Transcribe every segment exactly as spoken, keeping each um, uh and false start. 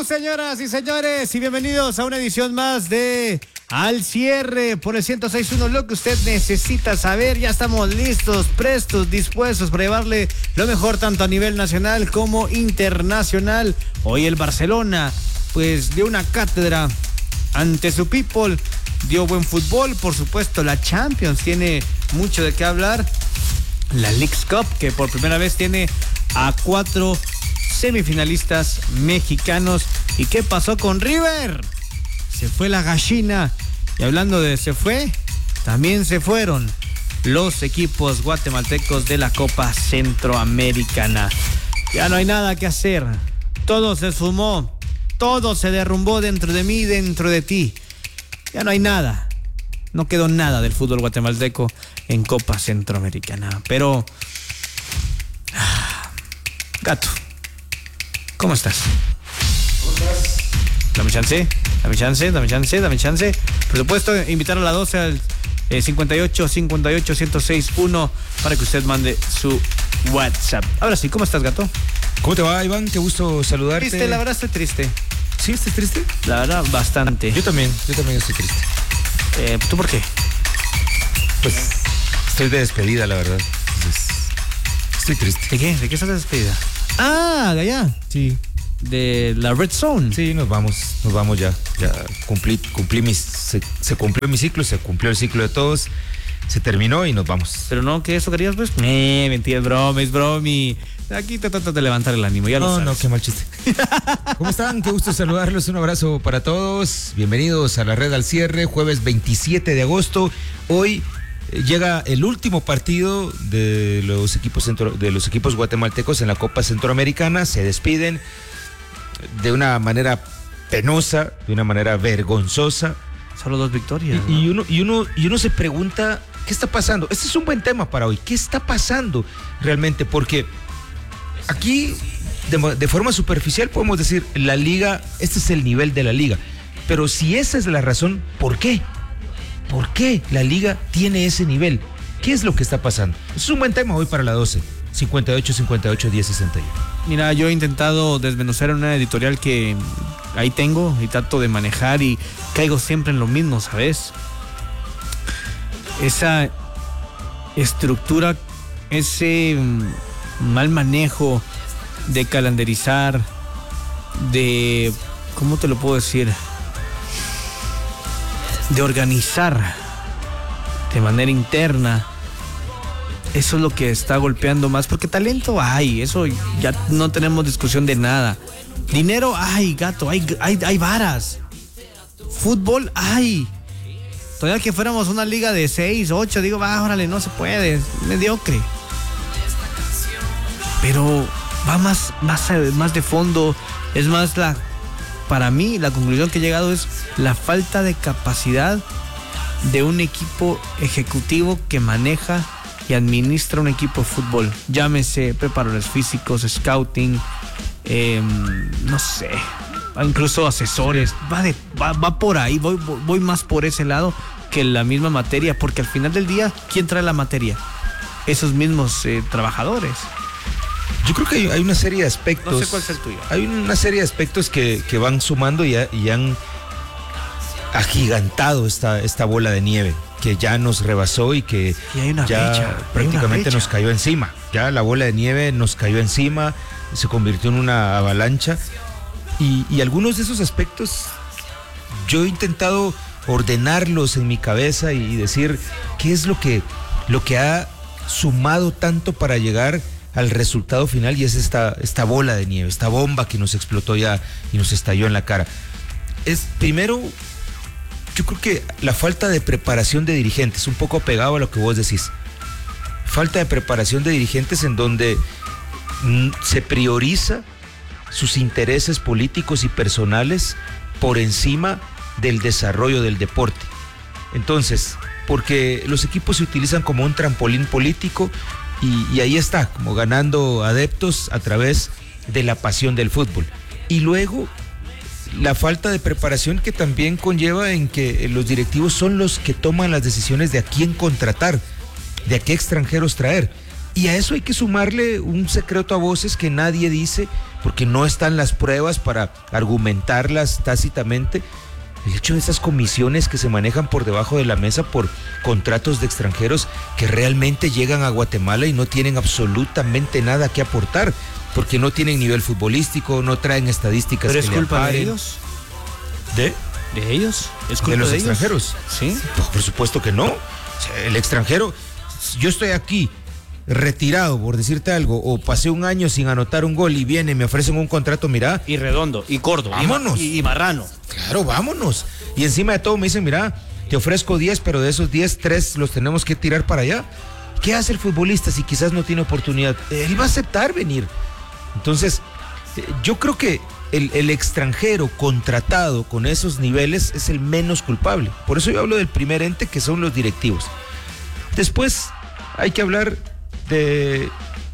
señoras y señores, y bienvenidos a una edición más de Al Cierre por el ciento seis punto uno. Lo que usted necesita saber, ya estamos listos, prestos, dispuestos para llevarle lo mejor tanto a nivel nacional como internacional. Hoy el Barcelona, pues, dio una cátedra ante su people, dio buen fútbol, por supuesto. La Champions tiene mucho de qué hablar. La Leagues Cup, que por primera vez tiene a cuatro semifinalistas mexicanos. ¿Y qué pasó con River? Se fue la gallina. Y hablando de se fue, también se fueron los equipos guatemaltecos de la Copa Centroamericana. Ya no hay nada que hacer. Todo se esfumó. Todo se derrumbó dentro de mí, dentro de ti. Ya no hay nada. No quedó nada del fútbol guatemalteco en Copa Centroamericana. Pero... Gato, ¿cómo estás? ¿Cómo estás? Dame chance, dame chance, dame chance, dame chance. Por supuesto, invitar a la doce al eh, cincuenta y ocho, cincuenta y ocho, ciento seis punto uno para que usted mande su WhatsApp. Ahora sí, ¿cómo estás, Gato? ¿Cómo te va, Iván? Qué gusto saludarte. Triste, la verdad estoy triste. ¿Sí, estás triste? La verdad, bastante. Yo también, yo también estoy triste. Eh, ¿Tú por qué? Pues estoy de despedida, la verdad. Entonces, estoy triste. ¿De qué? ¿De qué estás de despedida? Ah, de allá. Sí. De la Red Zone. Sí, nos vamos, nos vamos ya. Ya cumplí, cumplí mis, se, se cumplió mi ciclo, se cumplió el ciclo de todos, se terminó y nos vamos. Pero no, que eso querías, pues. Eh, mentira, es broma, es bromi. Aquí te tratas de levantar el ánimo, ya lo No, sabes. no, qué mal chiste. ¿Cómo están? Qué gusto saludarlos. Un abrazo para todos. Bienvenidos a la Red Al Cierre, jueves veintisiete de agosto. Hoy eh, llega el último partido de los equipos centro, de los equipos guatemaltecos en la Copa Centroamericana. Se despiden de una manera penosa, de una manera vergonzosa. Solo dos victorias. Y, ¿no? y, uno, y, uno, y uno se pregunta, ¿qué está pasando? Este es un buen tema para hoy. ¿Qué está pasando realmente? Porque aquí, de, de forma superficial, podemos decir, la liga, este es el nivel de la liga. Pero si esa es la razón, ¿por qué? ¿Por qué la liga tiene ese nivel? ¿Qué es lo que está pasando? Es un buen tema hoy para la doce. cincuenta y ocho, cincuenta y ocho, diez, sesenta y uno. Mira, yo he intentado desmenuzar en una editorial que ahí tengo y trato de manejar y caigo siempre en lo mismo, ¿sabes? Esa estructura, ese mal manejo de calendarizar, de, ¿cómo te lo puedo decir? De organizar de manera interna. Eso es lo que está golpeando más, porque talento hay, eso ya no tenemos discusión de nada. Dinero hay, gato, hay, hay, hay varas. Fútbol hay. Todavía que fuéramos una liga de seis, ocho, digo, va, órale, no se puede, es mediocre. Pero va más, más, más de fondo, es más la, para mí, la conclusión que he llegado es la falta de capacidad de un equipo ejecutivo que maneja y administra un equipo de fútbol. Llámese preparadores físicos, scouting, eh, no sé, incluso asesores. Va, de, va, va por ahí, voy, voy más por ese lado que la misma materia, porque al final del día, ¿quién trae la materia? Esos mismos eh, trabajadores. Yo creo que hay, hay una serie de aspectos. No sé cuál es el tuyo. Hay una serie de aspectos que, que van sumando y, y han agigantado esta, esta bola de nieve que ya nos rebasó y que y hay una ya brecha, prácticamente brecha. nos cayó encima. Ya la bola de nieve nos cayó encima, se convirtió en una avalancha y, y algunos de esos aspectos yo he intentado ordenarlos en mi cabeza y decir qué es lo que, lo que ha sumado tanto para llegar al resultado final, y es esta, esta bola de nieve, esta bomba que nos explotó ya y nos estalló en la cara. Es primero, yo creo que la falta de preparación de dirigentes, un poco apegado a lo que vos decís. Falta de preparación de dirigentes en donde mm, se prioriza sus intereses políticos y personales por encima del desarrollo del deporte. Entonces, porque los equipos se utilizan como un trampolín político y, y ahí está, como ganando adeptos a través de la pasión del fútbol. Y luego la falta de preparación que también conlleva en que los directivos son los que toman las decisiones de a quién contratar, de a qué extranjeros traer. Y a eso hay que sumarle un secreto a voces que nadie dice, porque no están las pruebas para argumentarlas tácitamente. El hecho de esas comisiones que se manejan por debajo de la mesa por contratos de extranjeros que realmente llegan a Guatemala y no tienen absolutamente nada que aportar, porque no tienen nivel futbolístico, no traen estadísticas. ¿Pero que es le culpa amparen. de ellos? ¿De? ¿De ellos? ¿Es culpa ¿De los de ellos? extranjeros? Sí. Pues, por supuesto que no. O sea, el extranjero, yo estoy aquí retirado, por decirte algo, o pasé un año sin anotar un gol y viene y me ofrecen un contrato, mira. Y redondo, y gordo, vámonos. Y, y marrano. Claro, vámonos. Y encima de todo me dicen, mira, te ofrezco diez, pero de esos diez, tres los tenemos que tirar para allá. ¿Qué hace el futbolista si quizás no tiene oportunidad? Él va a aceptar venir. Entonces, yo creo que el, el extranjero contratado con esos niveles es el menos culpable. Por eso yo hablo del primer ente, que son los directivos. Después hay que hablar de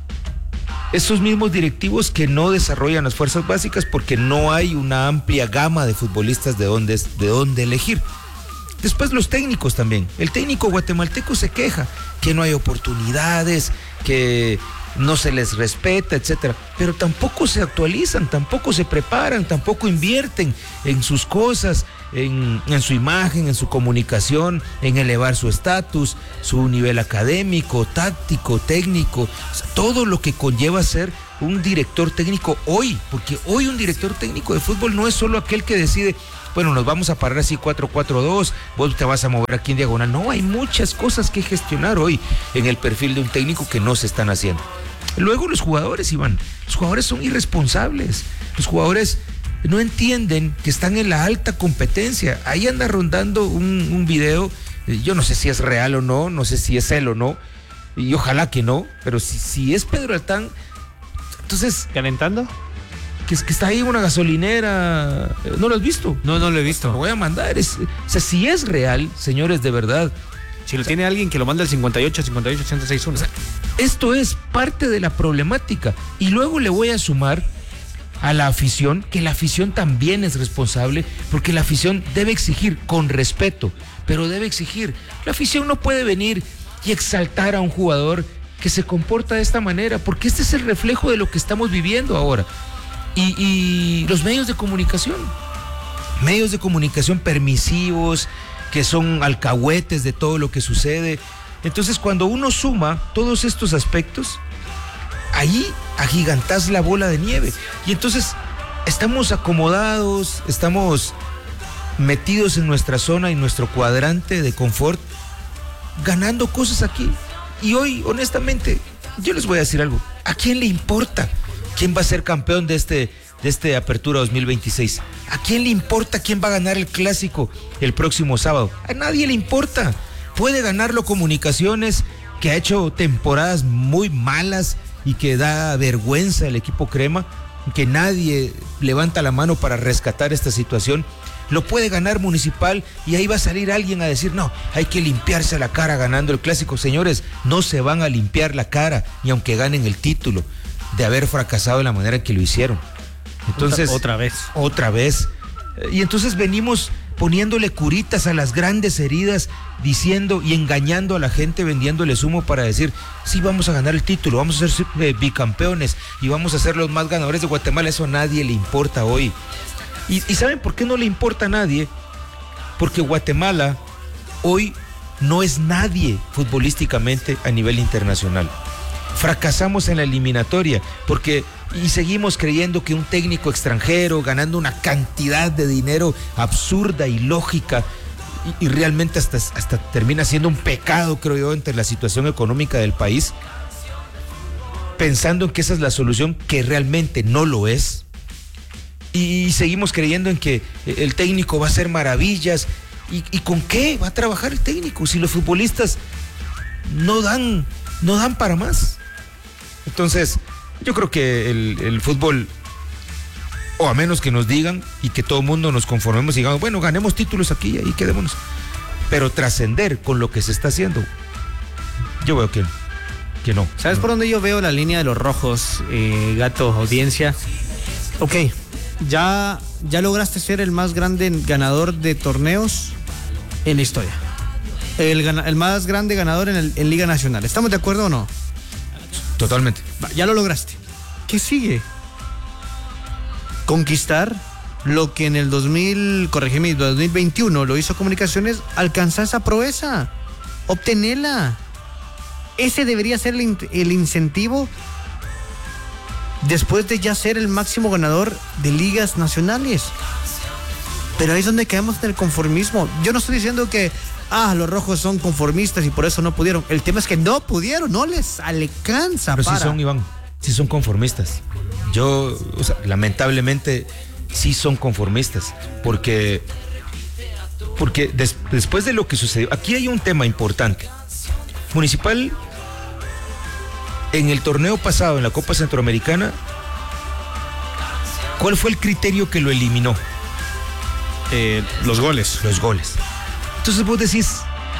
esos mismos directivos que no desarrollan las fuerzas básicas porque no hay una amplia gama de futbolistas de dónde, de dónde elegir. Después los técnicos también. El técnico guatemalteco se queja que no hay oportunidades, que no se les respeta, etcétera. Pero tampoco se actualizan, tampoco se preparan, tampoco invierten en sus cosas, en, en su imagen, en su comunicación, en elevar su estatus, su nivel académico, táctico, técnico, o sea, todo lo que conlleva ser un director técnico hoy, porque hoy un director técnico de fútbol no es solo aquel que decide, bueno, nos vamos a parar así cuatro cuatro dos, vos te vas a mover aquí en diagonal. No, hay muchas cosas que gestionar hoy en el perfil de un técnico que no se están haciendo. Luego los jugadores, Iván, los jugadores son irresponsables, los jugadores no entienden que están en la alta competencia. Ahí anda rondando un, un video, yo no sé si es real o no, no sé si es él o no, y ojalá que no, pero si, si es Pedro Altán, entonces... ¿Calentando? Que, es, que está ahí en una gasolinera, ¿no lo has visto? No, no lo he visto. Lo voy a mandar, es, o sea, si es real, señores, de verdad. Si lo tiene alguien que lo manda al cincuenta y ocho, cincuenta y ocho, ochenta y seis uno. O sea, esto es parte de la problemática. Y luego le voy a sumar a la afición, que la afición también es responsable, porque la afición debe exigir con respeto, pero debe exigir. La afición no puede venir y exaltar a un jugador que se comporta de esta manera, porque este es el reflejo de lo que estamos viviendo ahora. Y, y los medios de comunicación, medios de comunicación permisivos, que son alcahuetes de todo lo que sucede. Entonces, cuando uno suma todos estos aspectos, ahí agigantás la bola de nieve. Y entonces estamos acomodados, estamos metidos en nuestra zona, en nuestro cuadrante de confort, ganando cosas aquí. Y hoy, honestamente, yo les voy a decir algo. ¿A quién le importa quién va a ser campeón de este, de este Apertura dos mil veintiséis? ¿A quién le importa quién va a ganar el clásico el próximo sábado? A nadie le importa. Puede ganarlo Comunicaciones, que ha hecho temporadas muy malas y que da vergüenza el equipo crema, que nadie levanta la mano para rescatar esta situación. Lo puede ganar Municipal y ahí va a salir alguien a decir, no, hay que limpiarse la cara ganando el clásico. Señores, no se van a limpiar la cara ni aunque ganen el título de haber fracasado de la manera en que lo hicieron. Entonces, otra, otra vez. Otra vez. Y entonces venimos poniéndole curitas a las grandes heridas, diciendo y engañando a la gente, vendiéndoles humo para decir, sí, vamos a ganar el título, vamos a ser eh, bicampeones y vamos a ser los más ganadores de Guatemala. Eso a nadie le importa hoy. Y, ¿Y saben por qué no le importa a nadie? Porque Guatemala hoy no es nadie futbolísticamente a nivel internacional. Fracasamos en la eliminatoria porque y seguimos creyendo que un técnico extranjero ganando una cantidad de dinero absurda y lógica y, y realmente hasta, hasta termina siendo un pecado, creo yo, entre la situación económica del país, pensando en que esa es la solución, que realmente no lo es, y seguimos creyendo en que el técnico va a hacer maravillas. ¿Y, y con qué va a trabajar el técnico si los futbolistas no dan, no dan para más? Entonces, yo creo que el, el fútbol, o a menos que nos digan y que todo el mundo nos conformemos y digamos, bueno, ganemos títulos aquí y ahí quedémonos, pero trascender con lo que se está haciendo, yo veo que, que no. ¿Sabes no. por dónde yo veo la línea de los rojos, eh, Gato, audiencia? Ok, ya, ya lograste ser el más grande ganador de torneos en la historia. El, el más grande ganador en, el, en Liga Nacional. ¿Estamos de acuerdo o no? Totalmente. Ya lo lograste. ¿Qué sigue? Conquistar lo que en el dos mil, corregime, dos mil veintiuno lo hizo Comunicaciones, alcanzar esa proeza, obtenerla. Ese debería ser el, el incentivo después de ya ser el máximo ganador de ligas nacionales. Pero ahí es donde quedamos en el conformismo. Yo no estoy diciendo que ah, los rojos son conformistas y por eso no pudieron. El tema es que no pudieron, no les alcanza. Pero para. sí son, Iván, sí son conformistas. Yo, o sea, lamentablemente, sí son conformistas. Porque, porque des, después de lo que sucedió, aquí hay un tema importante. Municipal, en el torneo pasado, en la Copa Centroamericana, ¿cuál fue el criterio que lo eliminó? Eh, los goles. Los goles. Entonces vos decís,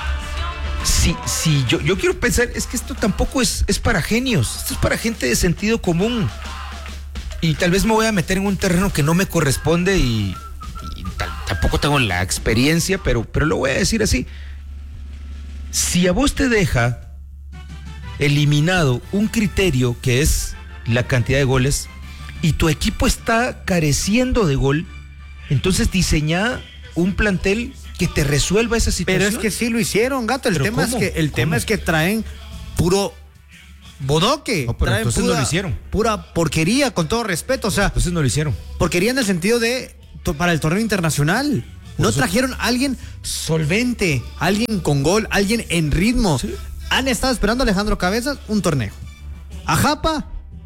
si, si yo, yo quiero pensar, es que esto tampoco es, es para genios, esto es para gente de sentido común. Y tal vez me voy a meter en un terreno que no me corresponde y, y tal, tampoco tengo la experiencia, pero, pero lo voy a decir así. Si a vos te deja eliminado un criterio que es la cantidad de goles y tu equipo está careciendo de gol, entonces diseñá un plantel que te resuelva esa situación. Pero es que sí lo hicieron, gato. El ¿Pero tema cómo? es que el ¿Cómo? tema es que traen puro bodoque. No, pero traen entonces pura, no lo hicieron. Pura porquería, con todo respeto. O sea, Entonces no lo hicieron. porquería en el sentido de to- para el torneo internacional. Por No eso- trajeron a alguien solvente, alguien con gol, alguien en ritmo. Sí. Han estado esperando a Alejandro Cabezas un torneo. A Japa,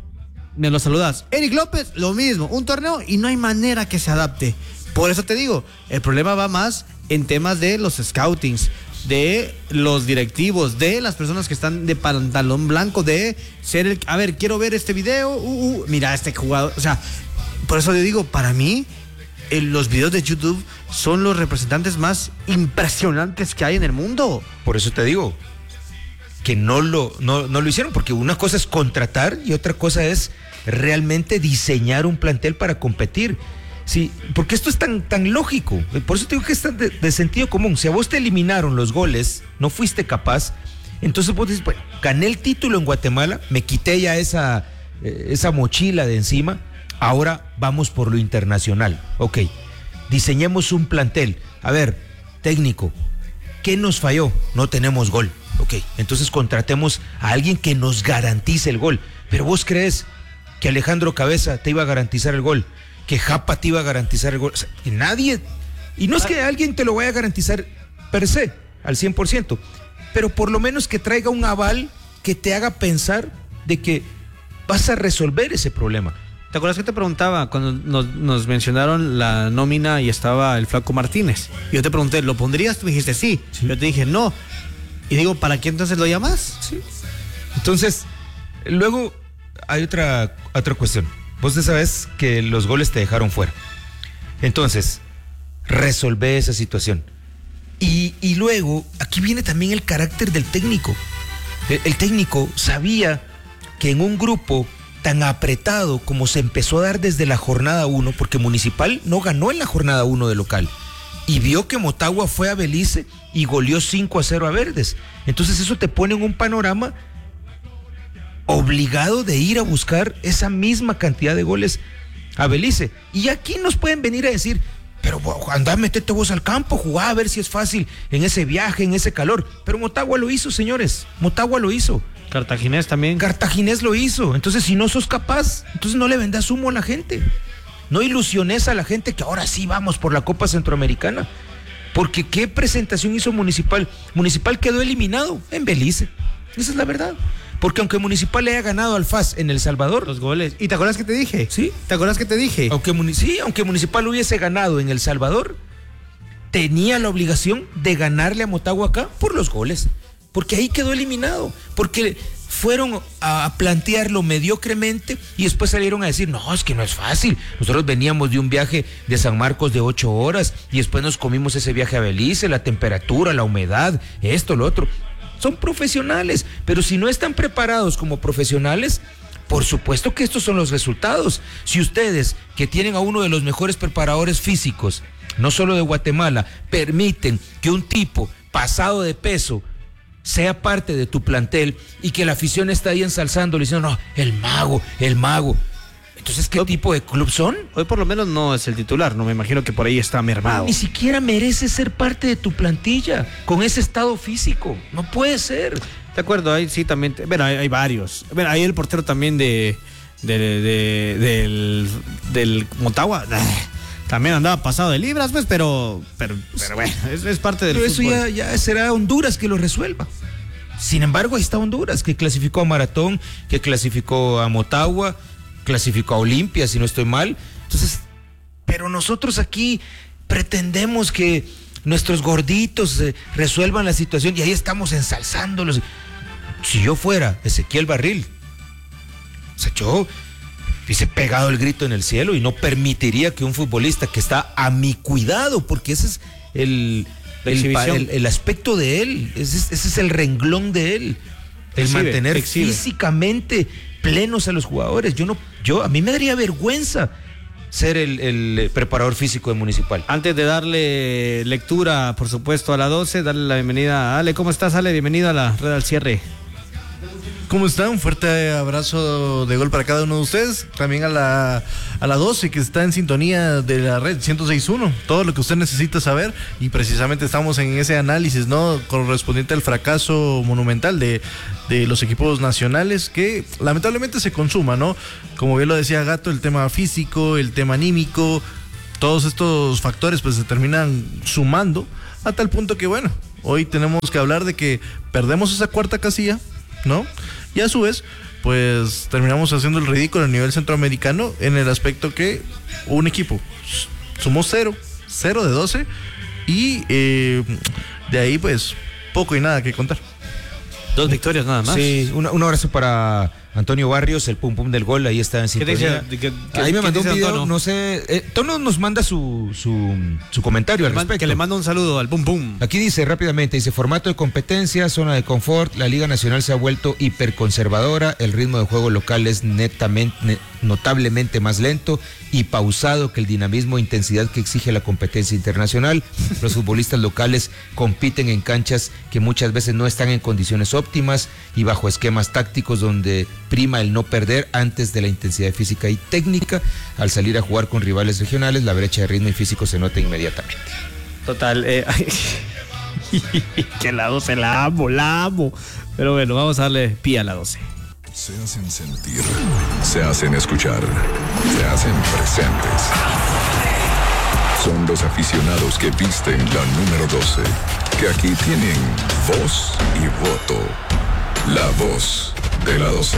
me lo saludas. Eric López, lo mismo, un torneo y no hay manera que se adapte. Por eso te digo, el problema va más en temas de los scoutings, de los directivos, de las personas que están de pantalón blanco, de ser el, a ver, quiero ver este video, uh, uh, mira este jugador, o sea, por eso te digo, para mí, el, los videos de YouTube son los representantes más impresionantes que hay en el mundo. Por eso te digo que no lo, no, no lo hicieron, porque una cosa es contratar y otra cosa es realmente diseñar un plantel para competir. Sí, porque esto es tan, tan lógico. Por eso te digo que es tan de, de sentido común. Si a vos te eliminaron los goles, no fuiste capaz, entonces vos dices, bueno, gané el título en Guatemala, me quité ya esa, eh, esa mochila de encima, ahora vamos por lo internacional. Ok, diseñemos un plantel. A ver, técnico, ¿qué nos falló? No tenemos gol. Ok, entonces contratemos a alguien que nos garantice el gol. Pero vos crees que Alejandro Cabeza te iba a garantizar el gol, que Japa te iba a garantizar el gol. O sea, y nadie, y no es que alguien te lo vaya a garantizar per se, al cien por ciento, pero por lo menos que traiga un aval que te haga pensar de que vas a resolver ese problema. ¿Te acuerdas que te preguntaba cuando nos, nos mencionaron la nómina y estaba el Flaco Martínez? Yo te pregunté, ¿lo pondrías? Tú dijiste sí. Sí. Yo te dije no. Y digo, ¿para qué entonces lo llamas? Sí. Entonces, luego hay otra, otra cuestión. Vos ya sabes que los goles te dejaron fuera. Entonces, resolvé esa situación. Y, y luego, aquí viene también el carácter del técnico. El, el técnico sabía que en un grupo tan apretado como se empezó a dar desde la jornada uno, porque Municipal no ganó en la jornada uno de local, y vio que Motagua fue a Belice y goleó cinco a cero a Verdes. Entonces eso te pone en un panorama obligado de ir a buscar esa misma cantidad de goles a Belice. Y aquí nos pueden venir a decir, pero andá, metete vos al campo, jugá a ver si es fácil en ese viaje, en ese calor. Pero Motagua lo hizo, señores, Motagua lo hizo. Cartaginés también. Cartaginés lo hizo. Entonces, si no sos capaz, entonces no le vendas humo a la gente. No ilusiones a la gente que ahora sí vamos por la Copa Centroamericana. Porque ¿qué presentación hizo Municipal? Municipal quedó eliminado en Belice. Esa es la verdad. Porque aunque Municipal le haya ganado al F A S en El Salvador. Los goles. ¿Y te acuerdas que te dije? Sí. ¿Te acuerdas que te dije? Aunque, sí, aunque Municipal hubiese ganado en El Salvador, tenía la obligación de ganarle a Motagua acá por los goles. Porque ahí quedó eliminado. Porque fueron a plantearlo mediocremente y después salieron a decir, no, es que no es fácil. Nosotros veníamos de un viaje de San Marcos de ocho horas y después nos comimos ese viaje a Belice, la temperatura, la humedad, esto, lo otro. Son profesionales, pero si no están preparados como profesionales, por supuesto que estos son los resultados. Si ustedes, que tienen a uno de los mejores preparadores físicos, no solo de Guatemala, permiten que un tipo pasado de peso sea parte de tu plantel y que la afición está ahí ensalzándolo diciendo, no, el mago, el mago. Entonces, ¿qué hoy, tipo de club son? Hoy por lo menos no es el titular, no me imagino que por ahí está mermado. Ni siquiera merece ser parte de tu plantilla con ese estado físico. No puede ser. De acuerdo, ahí sí también. Bueno, hay, hay varios. Bueno, ahí el portero también de, de, de, de del, del Motagua. También andaba pasado de libras, pues, pero, pero, pero bueno, es, es parte del pero fútbol. Pero eso ya, ya será Honduras que lo resuelva. Sin embargo, ahí está Honduras, que clasificó a Maratón, que clasificó a Motagua, clasificó a Olimpia, si no estoy mal. Entonces, pero nosotros aquí pretendemos que nuestros gorditos eh, resuelvan la situación y ahí estamos ensalzándolos. Si yo fuera Ezequiel Barril, o sea, yo hubiese pegado el grito en el cielo y no permitiría que un futbolista que está a mi cuidado, porque ese es el, el, el, el aspecto de él, ese es, ese es el renglón de él, el exhibe, mantener exhibe. físicamente plenos a los jugadores. Yo no, yo a mí me daría vergüenza ser el, el preparador físico de Municipal. Antes de darle lectura, por supuesto, a la doce, darle la bienvenida a Ale. ¿Cómo estás, Ale? Bienvenido a la red al cierre. ¿Cómo están? Un fuerte abrazo de gol para cada uno de ustedes. También a la, a la doce que está en sintonía de la red ciento seis punto uno. Todo lo que usted necesita saber. Y precisamente estamos en ese análisis, ¿no? Correspondiente al fracaso monumental de, de los equipos nacionales que lamentablemente se consuma, ¿no? Como bien lo decía Gato, el tema físico, el tema anímico, todos estos factores pues se terminan sumando a tal punto que, bueno, hoy tenemos que hablar de que perdemos esa cuarta casilla, ¿no? Y a su vez, pues terminamos haciendo el ridículo a nivel centroamericano en el aspecto que un equipo sumó cero, cero de doce y eh, de ahí pues poco y nada que contar. Dos victorias nada más. Sí, un, un abrazo para Antonio Barrios, el pum pum del gol, ahí está en sintonía. ¿Qué dice, qué, ahí me mandó un video, Tono? no sé, eh, Tono nos manda su, su, su comentario al respecto. Que le manda un saludo al pum pum. Aquí dice rápidamente, dice formato de competencia, zona de confort, la Liga Nacional se ha vuelto hiperconservadora, el ritmo de juego local es netamente, net, notablemente más lento y pausado que el dinamismo e intensidad que exige la competencia internacional. Los futbolistas locales compiten en canchas que muchas veces no están en condiciones óptimas y bajo esquemas tácticos donde prima el no perder antes de la intensidad física y técnica. Al salir a jugar con rivales regionales, la brecha de ritmo y físico se nota inmediatamente. Total, eh, que la doce la amo, la amo. Pero bueno, vamos a darle pie a la doce. Se hacen sentir, se hacen escuchar, se hacen presentes. Son los aficionados que visten la número doce, que aquí tienen voz y voto. La voz de la doce.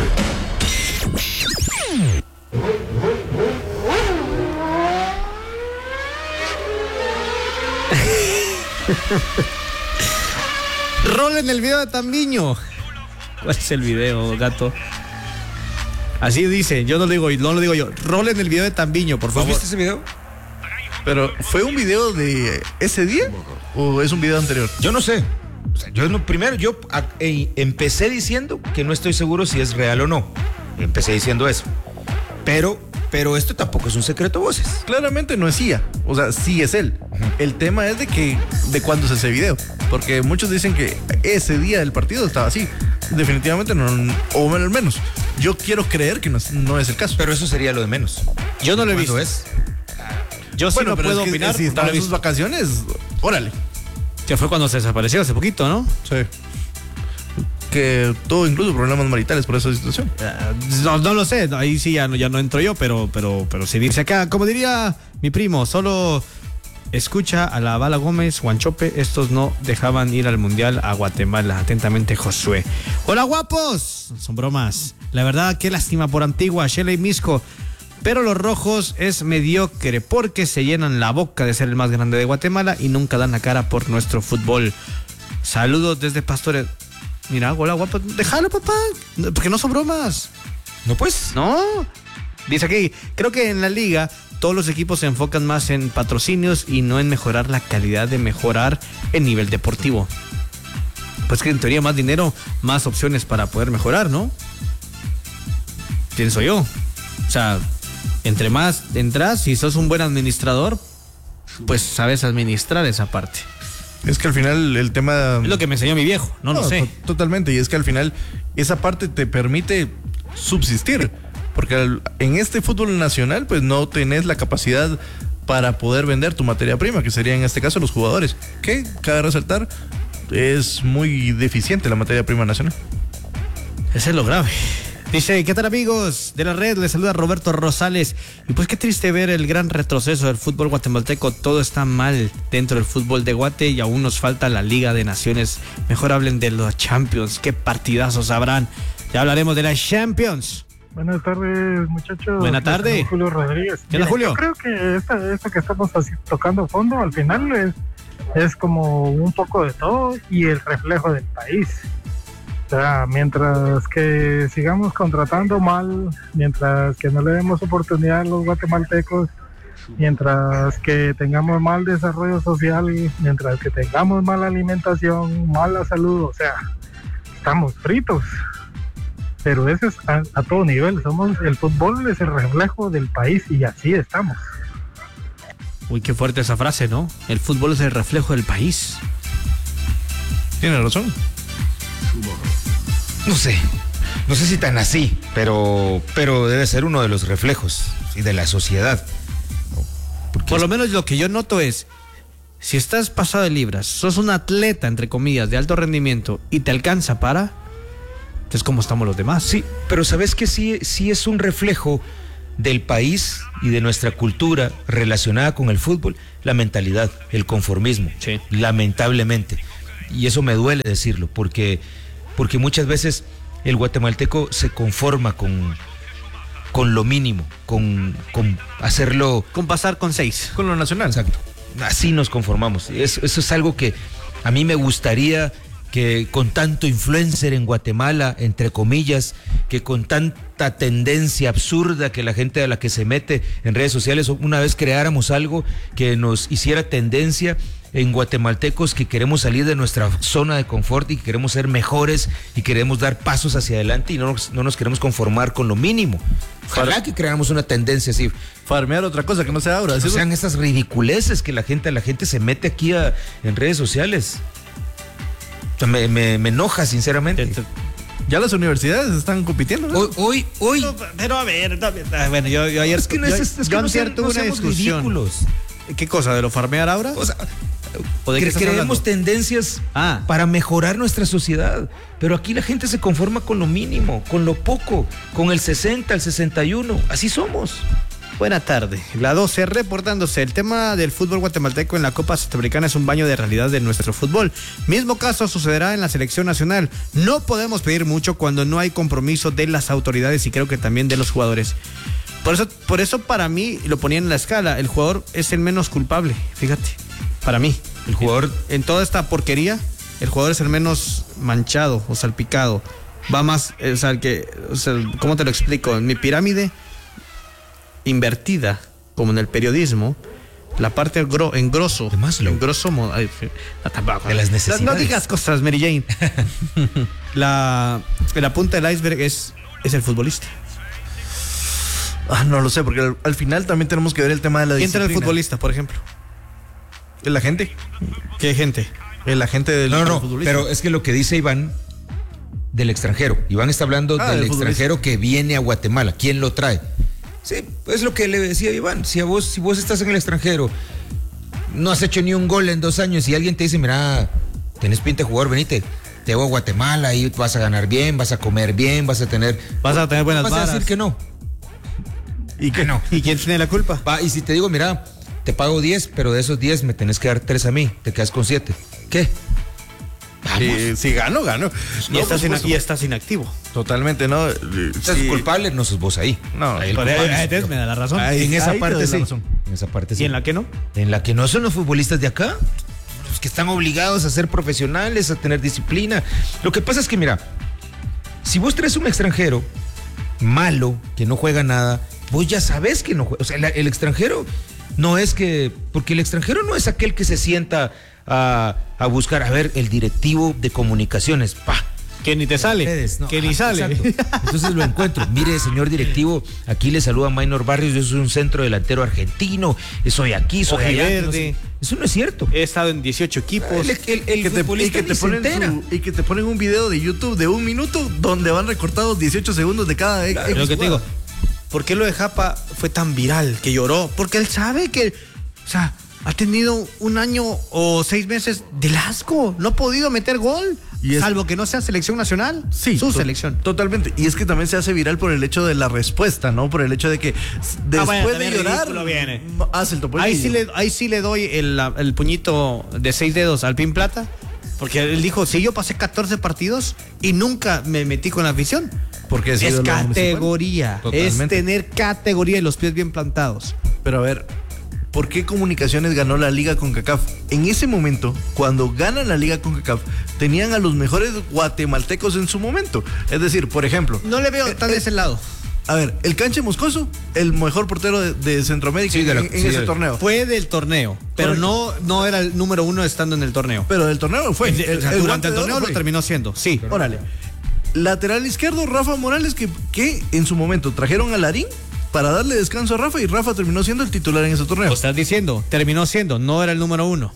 Rol en el video de Tambiño. ¿Cuál es el video, Gato? Así dice, yo no lo digo, no lo digo yo. Rol en el video de Tambiño, por favor. ¿Viste ese video? Pero, ¿fue un video de ese día o es un video anterior? Yo no sé. O sea, yo no, primero, yo a, eh, empecé diciendo que no estoy seguro si es real o no. Empecé diciendo eso. Pero, pero esto tampoco es un secreto a voces. Claramente no es I A. O sea, sí es él. Uh-huh. El tema es de que, de cuándo es ese video. Porque muchos dicen que ese día del partido estaba así. Definitivamente no, o al menos. Yo quiero creer que no es, no es el caso. Pero eso sería lo de menos. Yo no lo he visto. Es? Yo sí bueno, no pero puedo es que, opinar. Si estaba en sus vacaciones, órale. Que fue cuando se desapareció hace poquito, ¿no? Sí. Que tuvo incluso problemas maritales por esa situación. Uh, no, no lo sé, ahí sí ya no, ya no entro yo, pero, pero, pero se dice acá, como diría mi primo, solo escucha a la Bala Gómez, Guanchope, estos no dejaban ir al Mundial a Guatemala. Atentamente, Josué. Hola, guapos. Son bromas. La verdad, qué lástima por Antigua, Shelley Misco. Pero los rojos es mediocre porque se llenan la boca de ser el más grande de Guatemala y nunca dan la cara por nuestro fútbol. Saludos desde Pastores. Mira, hola guapo, déjalo papá, porque no son bromas. No pues. No. Dice aquí, creo que en la liga todos los equipos se enfocan más en patrocinios y no en mejorar la calidad de mejorar el nivel deportivo. Pues que en teoría más dinero, más opciones para poder mejorar, ¿no? Pienso yo. O sea, entre más entras, si sos un buen administrador, pues sabes administrar esa parte. Es que al final el tema... Es lo que me enseñó mi viejo, no, no lo sé. To- totalmente, y es que al final esa parte te permite subsistir, porque al- en este fútbol nacional pues no tenés la capacidad para poder vender tu materia prima, que sería en este caso los jugadores, que cabe resaltar es muy deficiente la materia prima nacional. Ese es lo grave. Dice, ¿qué tal amigos de la red? Les saluda Roberto Rosales. Y pues qué triste ver el gran retroceso del fútbol guatemalteco. Todo está mal dentro del fútbol de Guate y aún nos falta la Liga de Naciones. Mejor hablen de los Champions. Qué partidazos habrán. Ya hablaremos de las Champions. Buenas tardes, muchachos. Buenas tardes. Julio Rodríguez. ¿Qué tal, Julio? Yo creo que esta, esto que estamos así, tocando fondo al final es, es como un poco de todo y el reflejo del país. O sea, mientras que sigamos contratando mal, mientras que no le demos oportunidad a los guatemaltecos, mientras que tengamos mal desarrollo social, mientras que tengamos mala alimentación, mala salud, o sea, estamos fritos. Pero eso es a, a todo nivel. Somos, el fútbol es el reflejo del país y así estamos. Uy, qué fuerte esa frase, ¿no? El fútbol es el reflejo del país. Tiene razón. No sé, no sé si tan así, pero, pero debe ser uno de los reflejos, ¿sí?, de la sociedad. Porque Por es- lo menos lo que yo noto es, si estás pasado de libras, sos un atleta, entre comillas, de alto rendimiento y te alcanza para, entonces ¿cómo estamos los demás? Sí, pero sabes que sí, sí es un reflejo del país y de nuestra cultura relacionada con el fútbol, la mentalidad, el conformismo, Sí. lamentablemente. Y eso me duele decirlo, porque, porque muchas veces el guatemalteco se conforma con, con lo mínimo, con, con hacerlo... Con pasar con seis. Con lo nacional. Exacto. Así nos conformamos. Eso, eso es algo que a mí me gustaría que con tanto influencer en Guatemala, entre comillas, que con tanta tendencia absurda que la gente a la que se mete en redes sociales, una vez creáramos algo que nos hiciera tendencia en guatemaltecos que queremos salir de nuestra zona de confort y que queremos ser mejores y queremos dar pasos hacia adelante y no nos, no nos queremos conformar con lo mínimo. Ojalá que creáramos una tendencia así. Farmear otra cosa que no sea ahora. No sean esas ridiculeces que la gente, la gente se mete aquí a, en redes sociales. O sea, me, me, me enoja, sinceramente. Ya las universidades están compitiendo, ¿no? Hoy, hoy, hoy. No, pero a ver, no, ah, bueno, yo, yo ayer Es que no es, yo- es que yo no antier sean- tuve no una seamos discusión. ridículos. ¿Qué cosa? ¿De lo farmear ahora? O sea, ¿O de qué cre- estás creemos hablando? tendencias Ah. para mejorar nuestra sociedad. Pero aquí la gente se conforma con lo mínimo, con lo poco, con el sesenta, el sesenta y uno. Así somos. Buena tarde. La doce reportándose. El tema del fútbol guatemalteco en la Copa Centroamericana es un baño de realidad de nuestro fútbol. Mismo caso sucederá en la selección nacional. No podemos pedir mucho cuando no hay compromiso de las autoridades y creo que también de los jugadores. Por eso, por eso para mí, lo ponía en la escala, el jugador es el menos culpable, fíjate, para mí. El jugador... En, en toda esta porquería, el jugador es el menos manchado o salpicado. Va más, o sea, el que, o sea, ¿cómo te lo explico? En mi pirámide invertida, como en el periodismo, la parte gro, en grosso, De Maslow. en grosso modo, ay, no, tampoco. De las necesidades. No, no digas cosas, Mary Jane. la, la punta del iceberg es, es el futbolista. Ah, no lo sé, porque al, al final también tenemos que ver el tema de la ¿Quién entra disciplina. el futbolista, por ejemplo? ¿Es la gente? ¿Qué gente? El agente del No, no, futbolista. pero es que lo que dice Iván del extranjero. Iván está hablando Ah, del del futbolista. extranjero que viene a Guatemala. ¿Quién lo trae? Sí, es lo que le decía Iván. Si a vos, si vos estás en el extranjero, no has hecho ni un gol en dos años y alguien te dice, mira, tenés pinta de jugador, venite, te voy a Guatemala, ahí vas a ganar bien, vas a comer bien, vas a tener... Vas a tener buenas vas a varas. decir que no. ¿Y qué? Que no. ¿Y quién tiene la culpa? Va, y si te digo, mira, te pago diez, pero de esos diez me tenés que dar tres a mí, te quedas con siete. ¿Qué? Si, si gano, gano. Y, No, estás por ina- supuesto. y estás inactivo. Totalmente, ¿no? ¿Estás Sí. culpable? No sos vos ahí. No, Ahí el Pero, culpable eh, soy yo. me da la razón. Ahí- En esa ahí te parte doy la sí. razón. En esa parte sí. ¿Y en la que no? En la que no son los futbolistas de acá, los que están obligados a ser profesionales, a tener disciplina. Lo que pasa es que, mira, si vos traes un extranjero malo, que no juega nada, vos ya sabés que no juega. O sea, el, el extranjero no es que... Porque el extranjero no es aquel que se sienta a, a buscar, a ver, el directivo de comunicaciones, pa. Que ni te sale. Ustedes, no, que ni ajá, sale. exacto. Entonces lo encuentro. Mire, señor directivo, aquí le saluda Maynor Barrios, yo soy un centro delantero argentino, soy aquí, soy allá. Ojiverde. no sé. Eso no es cierto. He estado en dieciocho equipos. El, el, el Y que, te, y, futbolista que te ni se ponen entera. su- y que te ponen un video de YouTube de un minuto donde van recortados dieciocho segundos de cada X Pero lo que te jugada. digo, ¿por qué lo de Japa fue tan viral que lloró? Porque él sabe que, o sea, ha tenido un año o seis meses de asco. No ha podido meter gol. Y es- salvo que no sea selección nacional. Sí, su to- selección. Totalmente. Y es que también se hace viral por el hecho de la respuesta, ¿no? Por el hecho de que s- después bueno, de también llorar, ridículo viene. hace el topo. Ahí sí, le, ahí sí le doy el, el puñito de seis dedos al Pin Plata. Porque él dijo, si yo pasé catorce partidos y nunca me metí con la afición. Porque ha sido Es lo municipal. categoría. Es Totalmente. tener categoría y los pies bien plantados. Pero a ver, ¿por qué Comunicaciones ganó la Liga CONCACAF? En ese momento, cuando ganan la Liga CONCACAF, tenían a los mejores guatemaltecos en su momento. Es decir, por ejemplo, No le veo Eh, tan de eh, ese lado. a ver, el Canche Moscoso, el mejor portero de, de Centroamérica Sí, de la- en, en sí, ese de- torneo. Fue del torneo, pero no, no era el número uno estando en el torneo. Pero del torneo fue. El- o sea, el durante guante el de oro torneo lo fue. terminó siendo, sí. Órale. Lateral izquierdo, Rafa Morales, que, que en su momento trajeron a Larín para darle descanso a Rafa y Rafa terminó siendo el titular en ese torneo. Lo estás diciendo, terminó siendo, no era el número uno.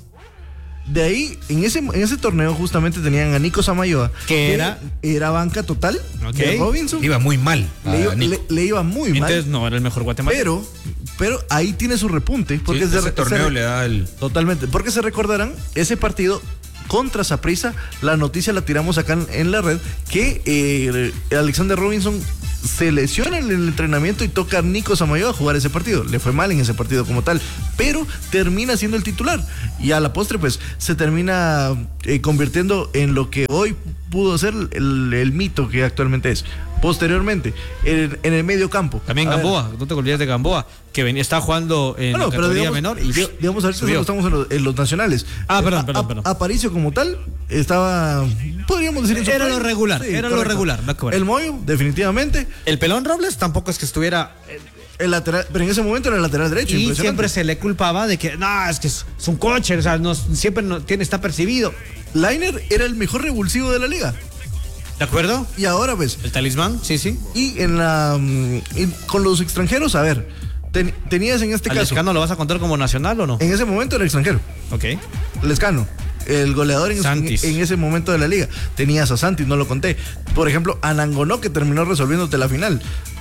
De ahí, en ese, en ese torneo justamente tenían a Nico Samayoa, Que era- era banca total Ok. de Robinson. Iba muy mal. le, a iba, Nico. le- le iba muy Entonces mal. no era el mejor guatemalteco. Pero, pero ahí tiene su repunte. Porque Sí, se ese re- torneo se- le da el... Totalmente. Porque se recordarán ese partido contra Saprissa. La noticia la tiramos acá en, en la red. Que eh, Alexander Robinson se lesiona en el entrenamiento y toca a Nico Samayoa a jugar ese partido. Le fue mal en ese partido como tal. Pero termina siendo el titular. Y a la postre, pues, se termina eh, convirtiendo en lo que hoy pudo ser el, el mito que actualmente es. Posteriormente, en, en el medio campo. También A ver, Gamboa, no te olvides de Gamboa, que venía, está jugando en Bueno, la pero categoría digamos, menor y di- digamos ahorita subió. solo estamos en los, en los nacionales. Ah, perdón, A- perdón, a- perdón. Aparicio como tal estaba, podríamos decir, en su Era prime. lo regular, era lo regular, no que bueno. El Moyo, definitivamente. El Pelón Robles tampoco es que estuviera El lateral, pero en ese momento era el lateral derecho. y impresionante. siempre se le culpaba de que no, es que es, es un coche, o sea, no, siempre no, tiene, está percibido. Lainer era el mejor revulsivo de la liga. ¿De acuerdo? Y ahora, pues, El talismán, sí, sí. y en la mm, y con los extranjeros, a ver, ten- tenías en este ¿Al caso, Lescano lo vas a contar como nacional o no? en ese momento era extranjero. Ok. Lescano, el goleador en, Santis. en ese momento de la liga. Tenías a Santis, no lo conté. Por ejemplo, a Nangonó, que terminó resolviéndote la final.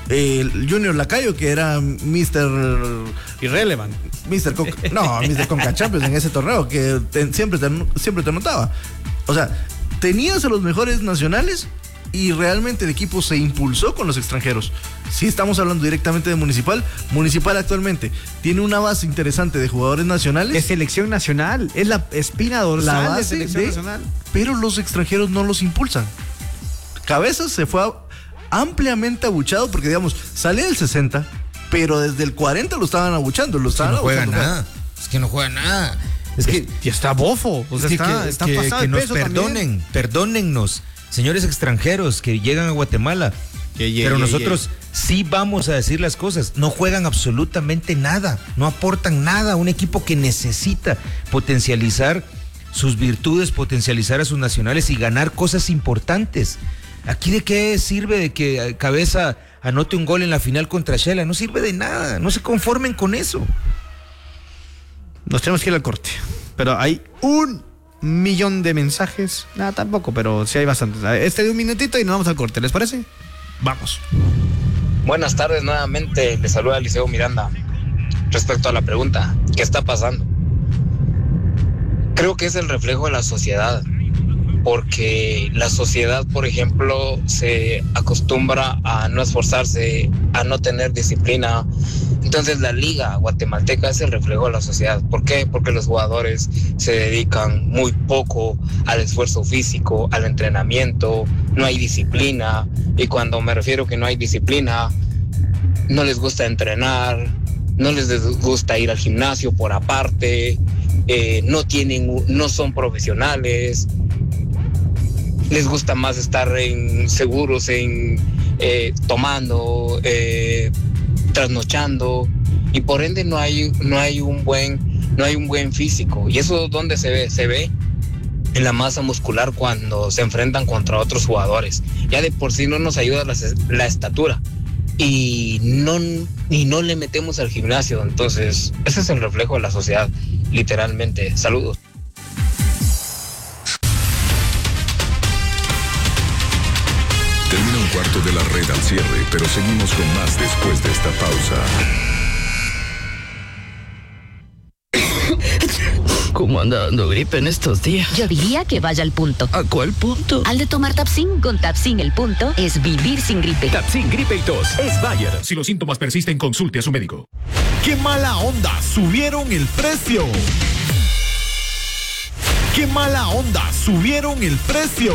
El Junior Lacayo, que era mister Irrelevant. mister Con- no, mister Conca Champions en ese torneo, que te- siempre, te, siempre te anotaba. O sea, tenías a los mejores nacionales y realmente el equipo se impulsó con los extranjeros. Si estamos hablando directamente de Municipal, Municipal actualmente tiene una base interesante de jugadores nacionales. Es selección nacional, es la espina dorsal la de base selección de- nacional. pero los extranjeros no los impulsan. Cabezas se fue a- ampliamente abuchado porque, digamos, sale del sesenta, pero desde el cuarenta lo estaban abuchando. Lo Es que estaban no juega abuchando. nada. Es que no juega nada. Es que... Y está bofo, o sea, Es que, está, que- está que- pasado que de nos peso perdonen, también. perdónennos, señores extranjeros que llegan a Guatemala. Que ye- pero ye- nosotros sí vamos a decir las cosas. No juegan absolutamente nada, no aportan nada a un equipo que necesita potencializar sus virtudes, potencializar a sus nacionales y ganar cosas importantes. ¿Aquí de qué sirve de que eh, Cabeza anote un gol en la final contra Shela? No sirve de nada, no se conformen con eso. Nos tenemos que ir al corte. Pero hay un millón de mensajes. Nada, tampoco, pero sí hay bastantes. Este de un minutito y nos vamos al corte, ¿les parece? Vamos. Buenas tardes nuevamente, les saluda Eliseo Miranda. Respecto a la pregunta, ¿qué está pasando? Creo que es el reflejo de la sociedad, porque la sociedad, por ejemplo, se acostumbra a no esforzarse, a no tener disciplina. Entonces la liga guatemalteca es el reflejo de la sociedad. ¿Por qué? Porque los jugadores se dedican muy poco al esfuerzo físico, al entrenamiento, no hay disciplina. Y cuando me refiero que no hay disciplina, no les gusta entrenar, no les gusta ir al gimnasio por aparte, eh, no tienen, no son profesionales, les gusta más estar en seguros, en eh, tomando, eh, trasnochando, y por ende no hay, no hay un buen, no hay un buen físico. ¿Y eso dónde se ve? Se ve en la masa muscular cuando se enfrentan contra otros jugadores. Ya de por sí no nos ayuda la, la estatura. y no, y no le metemos al gimnasio. Entonces, ese es el reflejo de la sociedad, literalmente. Saludos. Termina un cuarto de la red al cierre, pero seguimos con más después de esta pausa. ¿Cómo anda dando gripe en estos días? Yo diría que vaya al punto. ¿A cuál punto? Al de tomar Tapsin. Con Tapsin el punto es vivir sin gripe. Tapsin gripe y tos es Bayer. Si los síntomas persisten, consulte a su médico. ¡Qué mala onda! ¡Subieron el precio! ¡Qué mala onda! ¡Subieron el precio!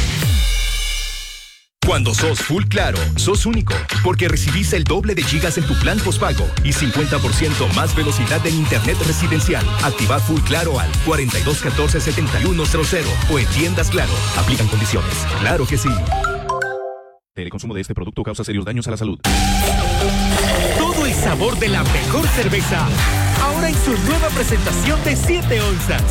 Cuando sos Full Claro, sos único, porque recibís el doble de gigas en tu plan postpago y cincuenta por ciento más velocidad en internet residencial. Activa Full Claro al cuarenta y dos catorce setenta y uno cero cero o en tiendas Claro. Aplican condiciones. Claro que sí. El consumo de este producto causa serios daños a la salud. Todo el sabor de la mejor cerveza, ahora en su nueva presentación de siete onzas.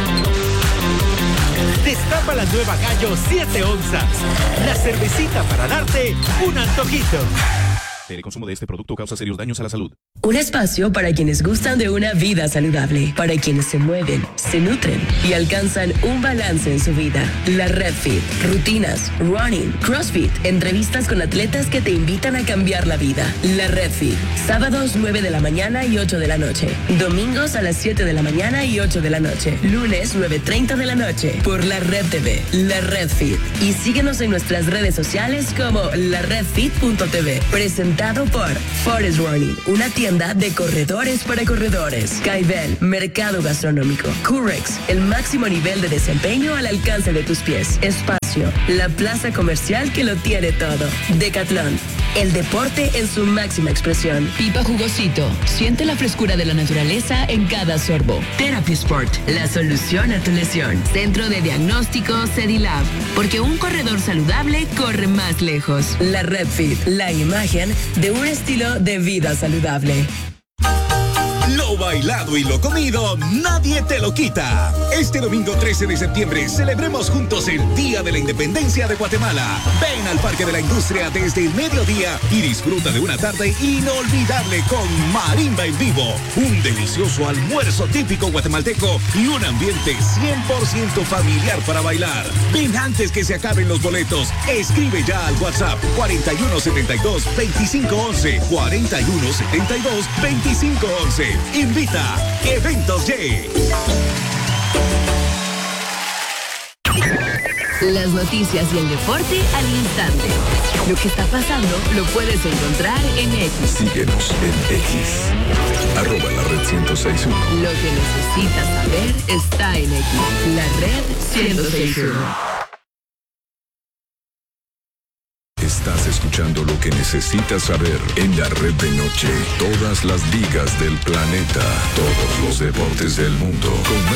Destapa la nueva Gallo siete onzas. La cervecita para darte un antojito. El consumo de este producto causa serios daños a la salud. Un espacio para quienes gustan de una vida saludable, para quienes se mueven, se nutren y alcanzan un balance en su vida. La Red Fit, rutinas, running, CrossFit, entrevistas con atletas que te invitan a cambiar la vida. La Red Fit, sábados nueve de la mañana y ocho de la noche, domingos a las siete de la mañana y ocho de la noche, lunes nueve treinta de la noche, por La Red T V. La Red Fit. Y síguenos en nuestras redes sociales como la red fit punto t v. Presentado por Forest Running, una tienda de corredores para corredores. Caibel, mercado gastronómico. Curex, el máximo nivel de desempeño al alcance de tus pies. Espacio, la plaza comercial que lo tiene todo. Decathlon, el deporte en su máxima expresión. Pipa Jugosito, siente la frescura de la naturaleza en cada sorbo. Therapy Sport, la solución a tu lesión. Centro de diagnóstico Cedilab, porque un corredor saludable corre más lejos. La Red Fit, la imagen de un estilo de vida saludable. Lo bailado y lo comido, nadie te lo quita. Este domingo trece de septiembre celebremos juntos el Día de la Independencia de Guatemala. Ven al Parque de la Industria desde el mediodía y disfruta de una tarde inolvidable con marimba en vivo, un delicioso almuerzo típico guatemalteco y un ambiente cien por ciento familiar para bailar. Ven antes que se acaben los boletos. Escribe ya al WhatsApp cuarenta y uno setenta y dos veinticinco once, cuarenta y uno setenta y dos veinticinco once. Invita Eventos Y. Las noticias y el deporte al instante. Lo que está pasando lo puedes encontrar en X. Síguenos en X. Arroba la red ciento seis punto uno. Lo que necesitas saber está en X. La red ciento seis punto uno. Estás escuchando lo que necesitas saber en la red de noche. Todas las ligas del planeta, todos los deportes del mundo. Con